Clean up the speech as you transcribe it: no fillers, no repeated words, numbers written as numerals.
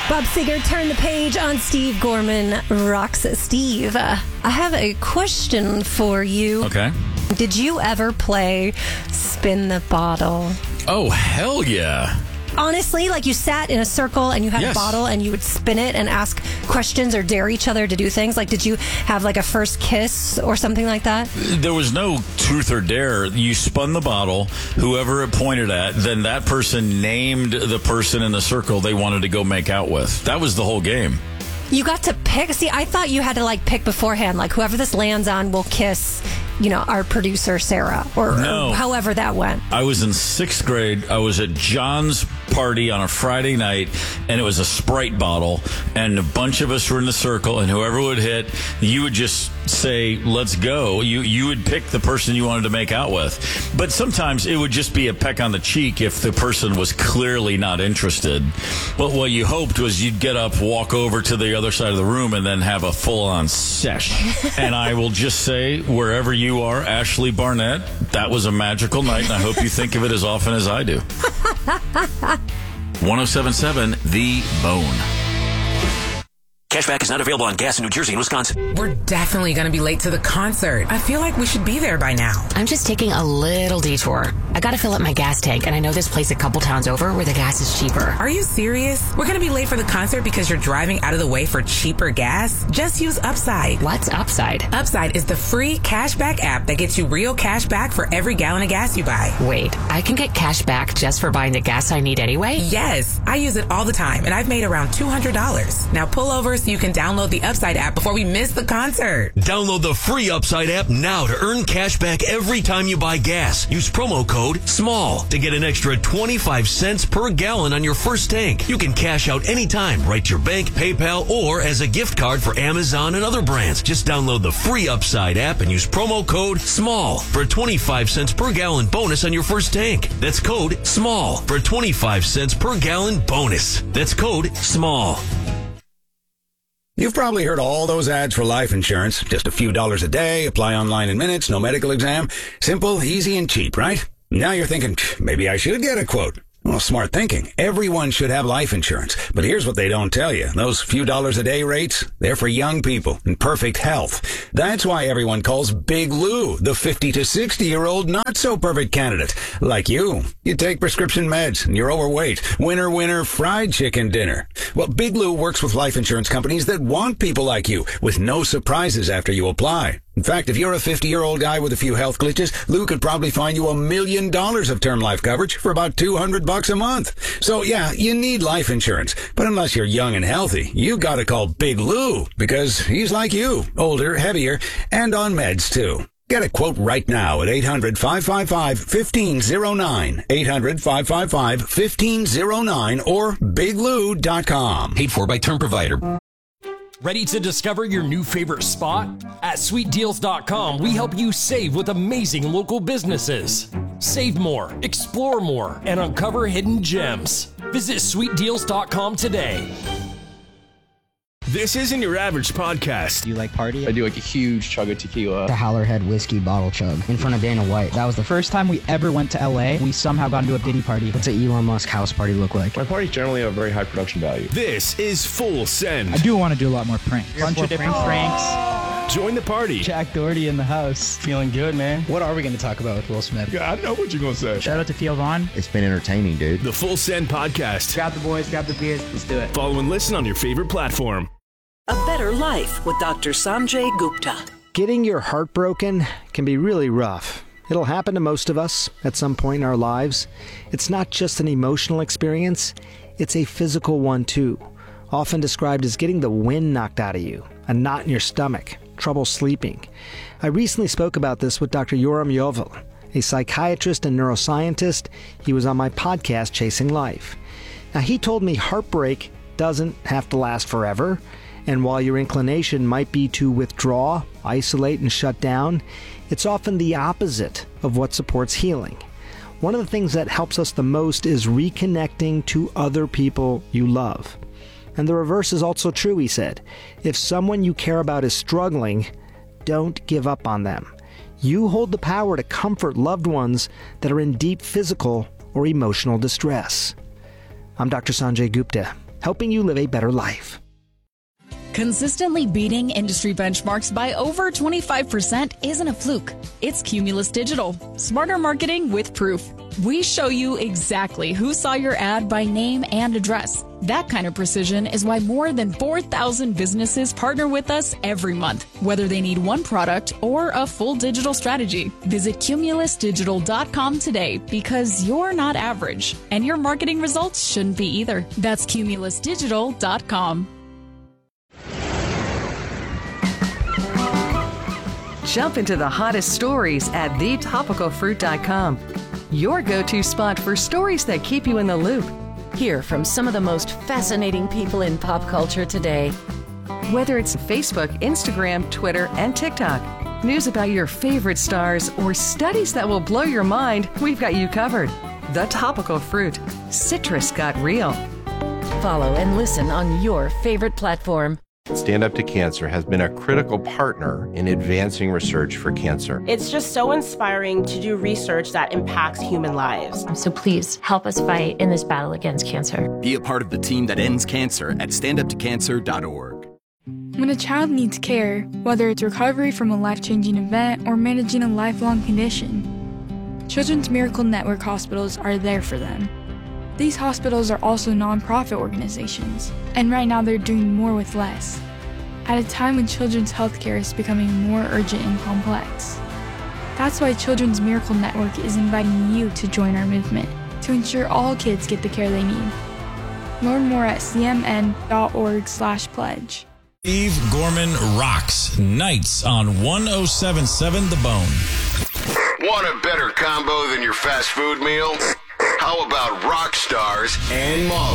Bob Seger, turn the page on Steve Gorman Rocks. Steve, I have a question for you. Okay. Did you ever play Spin the Bottle? Oh, hell yeah. Honestly, like you sat in a circle and you had a bottle and you would spin it and ask questions or dare each other to do things? Like, did you have like a first kiss or something like that? There was no truth or dare. You spun the bottle, whoever it pointed at, then that person named the person in the circle they wanted to go make out with. That was the whole game. You got to pick? See, I thought you had to like pick beforehand, like whoever this lands on will kiss, our producer, Sarah, or however that went. I was in 6th grade. I was at John's party on a Friday night, and it was a Sprite bottle, and a bunch of us were in the circle, and whoever would hit, you would just say, let's go. You would pick the person you wanted to make out with. But sometimes it would just be a peck on the cheek if the person was clearly not interested. But what you hoped was you'd get up, walk over to the other side of the room, and then have a full-on sesh. And I will just say, wherever you are, Ashley Barnett, that was a magical night, and I hope you think of it as often as I do. 107.7 The Bone. Cashback is not available on gas in New Jersey and Wisconsin. We're definitely going to be late to the concert. I feel like we should be there by now. I'm just taking a little detour. I got to fill up my gas tank, and I know this place a couple towns over where the gas is cheaper. Are you serious? We're going to be late for the concert because you're driving out of the way for cheaper gas? Just use Upside. What's Upside? Upside is the free cashback app that gets you real cash back for every gallon of gas you buy. Wait, I can get cash back just for buying the gas I need anyway? Yes, I use it all the time, and I've made around $200. Now pull over so you can download the Upside app before we miss the concert. Download the free Upside app now to earn cash back every time you buy gas. Use promo code SMALL to get an extra 25 cents per gallon on your first tank. You can cash out anytime, right to your bank, PayPal, or as a gift card for Amazon and other brands. Just download the free Upside app and use promo code SMALL for a 25 cents per gallon bonus on your first tank. That's code SMALL for a 25 cents per gallon bonus. That's code SMALL. You've probably heard all those ads for life insurance. Just a few dollars a day, apply online in minutes, no medical exam. Simple, easy, and cheap, right? Now you're thinking, maybe I should get a quote. Well, smart thinking. Everyone should have life insurance. But here's what they don't tell you. Those few dollars a day rates, they're for young people in perfect health. That's why everyone calls Big Lou the 50 to 60-year-old not-so-perfect candidate. Like you. You take prescription meds and you're overweight. Winner, winner, fried chicken dinner. Well, Big Lou works with life insurance companies that want people like you with no surprises after you apply. In fact, if you're a 50-year-old guy with a few health glitches, Lou could probably find you $1 million of term life coverage for about $200 a month. So yeah, you need life insurance. But unless you're young and healthy, you gotta call Big Lou because he's like you, older, heavier, and on meds too. Get a quote right now at 800-555-1509, 800-555-1509, or biglou.com. Paid for by term provider. Ready to discover your new favorite spot? At sweetdeals.com, we help you save with amazing local businesses. Save more, explore more, and uncover hidden gems. Visit sweetdeals.com today. This isn't your average podcast. Do you like party? I do like a huge chug of tequila. The Howlerhead whiskey bottle chug in front of Dana White. That was the first time we ever went to LA. We somehow got into a Diddy party. What's an Elon Musk house party look like? My parties generally have a very high production value. This is Full Send. I do want to do a lot more pranks. Bunch of different pranks. Join the party. Jack Doherty in the house. Feeling good, man. What are we going to talk about with Will Smith? Yeah, I know what you're going to say. Shout out to Theo Vaughn. It's been entertaining, dude. The Full Send podcast. Grab the boys, grab the beers. Let's do it. Follow and listen on your favorite platform. A Better Life with Dr. Sanjay Gupta. Getting your heart broken can be really rough. It'll happen to most of us at some point in our lives. It's not just an emotional experience, it's a physical one too. Often described as getting the wind knocked out of you, a knot in your stomach, trouble sleeping. I recently spoke about this with Dr. Yoram Yovel, a psychiatrist and neuroscientist. He was on my podcast, Chasing Life. Now, he told me heartbreak doesn't have to last forever. And while your inclination might be to withdraw, isolate, and shut down, it's often the opposite of what supports healing. One of the things that helps us the most is reconnecting to other people you love. And the reverse is also true, he said. If someone you care about is struggling, don't give up on them. You hold the power to comfort loved ones that are in deep physical or emotional distress. I'm Dr. Sanjay Gupta. helping you live a better life. Consistently beating industry benchmarks by over 25% isn't a fluke. It's Cumulus Digital. Smarter marketing with proof. We show you exactly who saw your ad by name and address. That kind of precision is why more than 4,000 businesses partner with us every month, whether they need one product or a full digital strategy. Visit cumulusdigital.com today because you're not average, and your marketing results shouldn't be either. That's cumulusdigital.com. Jump into the hottest stories at thetopicalfruit.com. Your go-to spot for stories that keep you in the loop. Hear from some of the most fascinating people in pop culture today. Whether it's Facebook, Instagram, Twitter, and TikTok, news about your favorite stars, or studies that will blow your mind, we've got you covered. The Topical Fruit. Citrus got real. Follow and listen on your favorite platform. Stand Up to Cancer has been a critical partner in advancing research for cancer. It's just so inspiring to do research that impacts human lives. So please help us fight in this battle against cancer. Be a part of the team that ends cancer at standuptocancer.org. When a child needs care, whether it's recovery from a life-changing event or managing a lifelong condition, Children's Miracle Network hospitals are there for them. These hospitals are also nonprofit organizations, and right now they're doing more with less, at a time when children's healthcare is becoming more urgent and complex. That's why Children's Miracle Network is inviting you to join our movement to ensure all kids get the care they need. Learn more at cmn.org/pledge. Steve Gorman rocks nights on 107.7 The Bone. Want a better combo than your fast food meal? How about Rock Stars and Molly?